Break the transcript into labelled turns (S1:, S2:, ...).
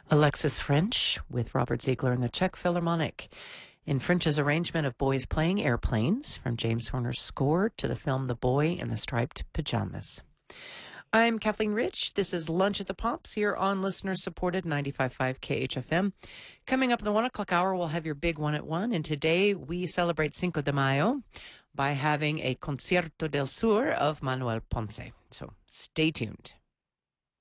S1: Alexis French with Robert Ziegler and the Czech Philharmonic. In French's arrangement of Boys Playing Airplanes, from James Horner's score to the film The Boy in the Striped Pajamas. I'm Kathleen Rich. This is Lunch at the Pops here on listener-supported 95.5 KHFM. Coming up in the 1 o'clock hour, we'll have your big one at 1. And today we celebrate Cinco de Mayo by having a Concierto del Sur of Manuel Ponce. So stay tuned.